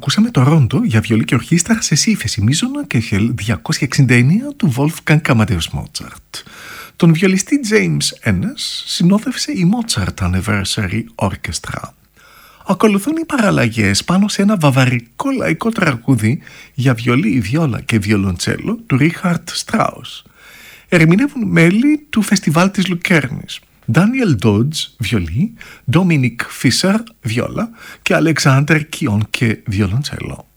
Ακούσαμε το ρόντο για βιολί και ορχήστρα σε σι ύφεση μείζωνα και 269 του Wolfgang Amadeus Mozart. Τον βιολιστή James Ennis συνόδευσε η Mozart Anniversary Orchestra. Ακολουθούν οι παραλλαγές πάνω σε ένα βαβαρικό λαϊκό τραγούδι για βιολί, βιόλα και βιολοντσέλο του Ρίχαρτ Στράους. Ερμηνεύουν μέλη του φεστιβάλ της Λουκέρνης. Daniel Dodge, βιολί, Dominic Fischer, βιόλα και Alexander Kionke, βιολοντσέλο.